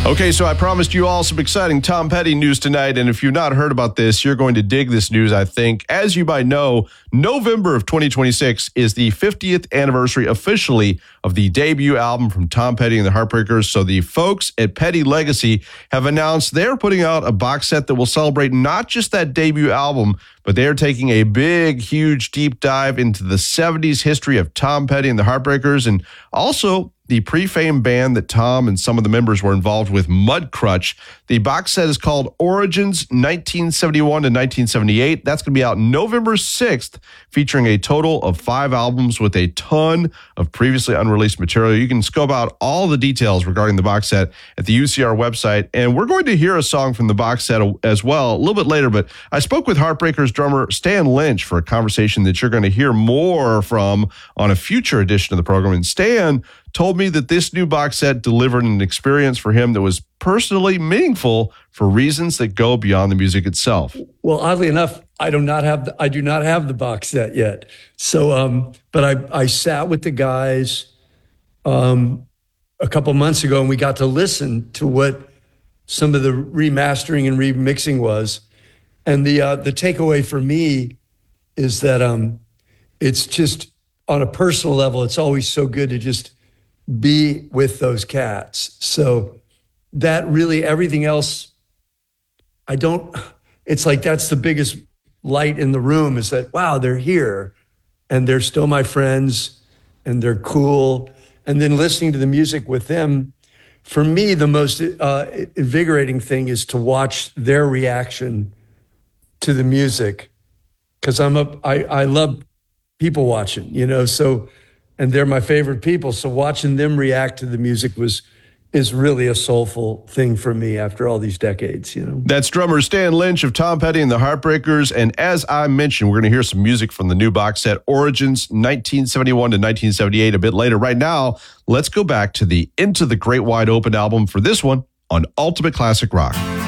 Okay, so I promised you all some exciting Tom Petty news tonight, and if you've not heard about this, you're going to dig this news, I think. As you might know, November of 2026 is the 50th anniversary officially of the debut album from Tom Petty and the Heartbreakers, so the folks at Petty Legacy have announced they're putting out a box set that will celebrate not just that debut album, but they're taking a big, huge, deep dive into the 70s history of Tom Petty and the Heartbreakers, and also the pre-fame band that Tom and some of the members were involved with, Mudcrutch. The box set is called Origins 1971 to 1978. That's going to be out November 6th, featuring a total of 5 albums with a ton of previously unreleased material. You can scope out all the details regarding the box set at the UCR website, and we're going to hear a song from the box set as well a little bit later, but I spoke with Heartbreakers drummer Stan Lynch for a conversation that you're going to hear more from on a future edition of the program, and Stan told me that this new box set delivered an experience for him that was personally meaningful for reasons that go beyond the music itself. Well, oddly enough, I do not have the box set yet. So, but I sat with the guys a couple months ago, and we got to listen to what some of the remastering and remixing was. And the takeaway for me is that it's just on a personal level, it's always so good to just be with those cats. So that really, everything else, it's like that's the biggest light in the room is that, wow, they're here and they're still my friends and they're cool. And then listening to the music with them, for me, the most invigorating thing is to watch their reaction to the music. Because I love people watching, so, and they're my favorite people. So watching them react to the music is really a soulful thing for me after all these decades, That's drummer Stan Lynch of Tom Petty and the Heartbreakers. And as I mentioned, we're going to hear some music from the new box set, Origins 1971 to 1978, a bit later. Right now, let's go back to the Into the Great Wide Open album for this one on Ultimate Classic Rock.